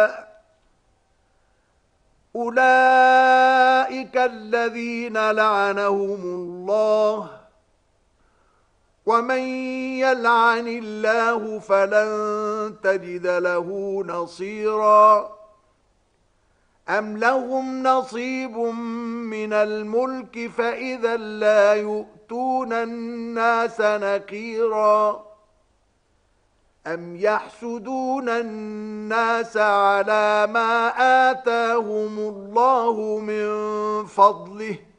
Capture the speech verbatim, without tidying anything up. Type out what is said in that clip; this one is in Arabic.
أولئك الذين لعنهم الله ومن يلعن الله فلن تجد له نصيرا أم لهم نصيب من الملك فإذا لا يؤتون الناس نقيرا أم يحسدون الناس على ما آتاهم الله من فضله